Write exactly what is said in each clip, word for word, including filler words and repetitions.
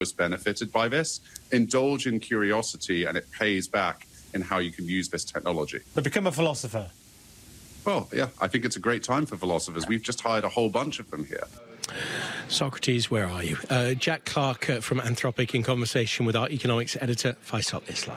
most benefited by this. Indulge in curiosity and it pays back in how you can use this technology. But become a philosopher. Well, yeah, I think it's a great time for philosophers. We've just hired a whole bunch of them here. Socrates, where are you? Uh, Jack Clark uh, from Anthropic in conversation with our economics editor, Faisal Islam.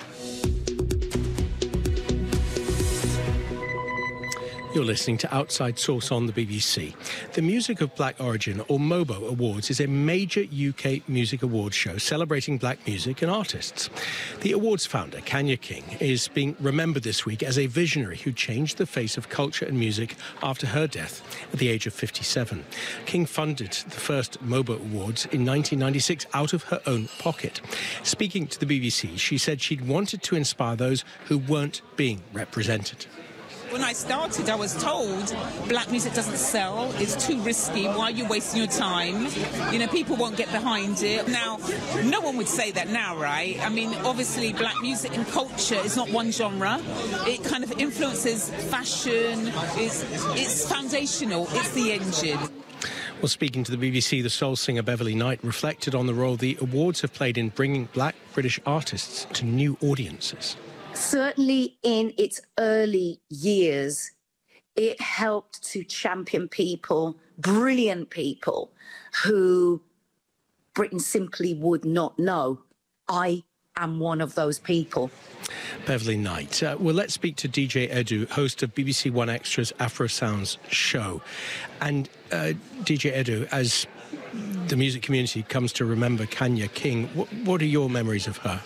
You're listening to Outside Source on the B B C. The Music of Black Origin, or MOBO Awards, is a major U K music awards show celebrating black music and artists. The awards founder, Kanya King, is being remembered this week as a visionary who changed the face of culture and music after her death at the age of fifty-seven. King funded the first MOBO Awards in nineteen ninety-six out of her own pocket. Speaking to the B B C, she said she'd wanted to inspire those who weren't being represented. When I started, I was told black music doesn't sell, it's too risky, why are you wasting your time? You know, people won't get behind it. Now, no one would say that now, right? I mean, obviously, black music and culture is not one genre. It kind of influences fashion, it's, it's foundational, it's the engine. Well, speaking to the B B C, the soul singer Beverly Knight reflected on the role the awards have played in bringing black British artists to new audiences. Certainly in its early years, it helped to champion people, brilliant people, who Britain simply would not know. I am one of those people. Beverly Knight. Uh, well, let's speak to D J Edu, host of B B C One Extra's Afro Sounds show. And uh, D J Edu, as the music community comes to remember Kanya King, what, what are your memories of her?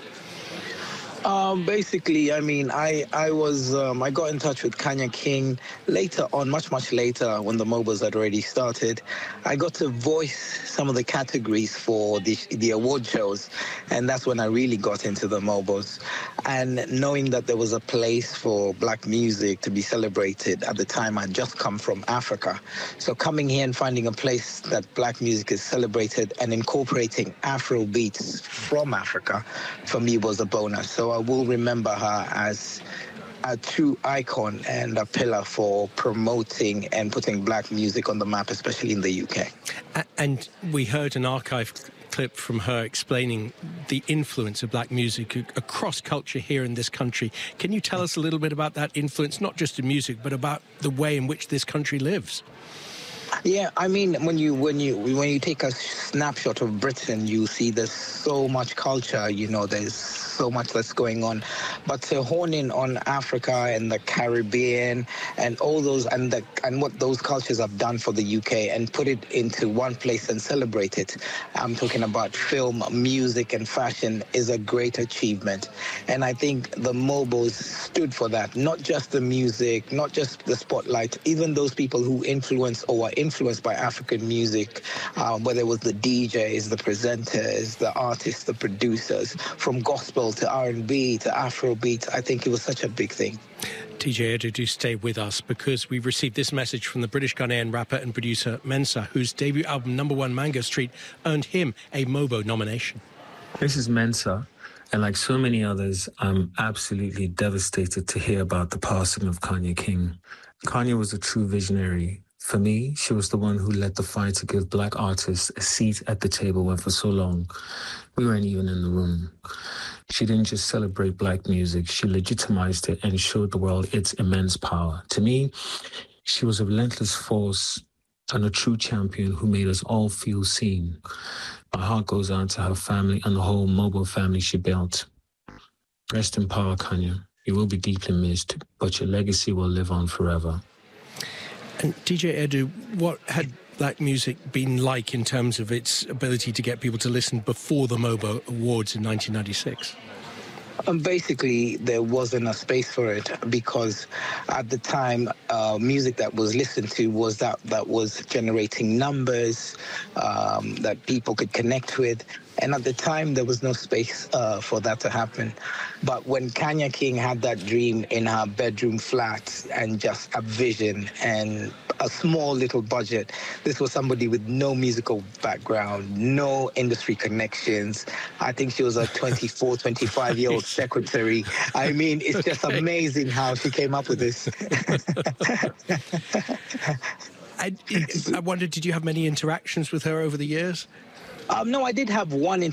Um, basically, I mean, I I was um, I got in touch with Kanya King later on, much much later, when the MOBOs had already started. I got to voice some of the categories for the the award shows, and that's when I really got into the MOBOs. And knowing that there was a place for black music to be celebrated at the time, I'd just come from Africa, so coming here and finding a place that black music is celebrated and incorporating Afro beats from Africa, for me was a bonus. So I will remember her as a true icon and a pillar for promoting and putting black music on the map, especially in the U K. And we heard an archive clip from her explaining the influence of black music across culture here in this country. Can you tell us a little bit about that influence, not just in music, but about the way in which this country lives? Yeah, I mean, when you when you when you take a snapshot of Britain, you see there's so much culture. You know, there's so much that's going on. But to hone in on Africa and the Caribbean and all those and the and what those cultures have done for the U K and put it into one place and celebrate it. I'm talking about film, music, and fashion is a great achievement. And I think the MOBOs stood for that. Not just the music, not just the spotlight, even those people who influence or were influenced by African music, uh, whether it was the D Js, the presenters, the artists, the producers, from gospel to R and B to Afrobeat. I think it was such a big thing. D J Edu, do stay with us, because we've received this message from the British Ghanaian rapper and producer Mensa, whose debut album Number One Mango Street earned him a MOBO nomination. This is Mensa, and like so many others, I'm absolutely devastated to hear about the passing of Kanya King. Kanya was a true visionary. For me, she was the one who led the fight to give black artists a seat at the table when for so long we weren't even in the room. She didn't just celebrate black music, she legitimized it and showed the world its immense power. To me, she was a relentless force and a true champion who made us all feel seen. My heart goes out to her family and the whole MOBO family she built. Rest in power, Kanya. You will be deeply missed, but your legacy will live on forever. And D J Edu, what had black music been like in terms of its ability to get people to listen before the MOBO Awards in nineteen ninety-six? Um, basically, there wasn't a space for it because at the time, uh, music that was listened to was that that was generating numbers um, that people could connect with. And at the time, there was no space uh, for that to happen. But when Kanya King had that dream in her bedroom flat and just a vision and a small little budget, this was somebody with no musical background, no industry connections. I think she was a twenty-four, twenty-five-year-old secretary. I mean, it's just amazing how she came up with this. I, I wondered, did you have many interactions with her over the years? Um, no, I did have one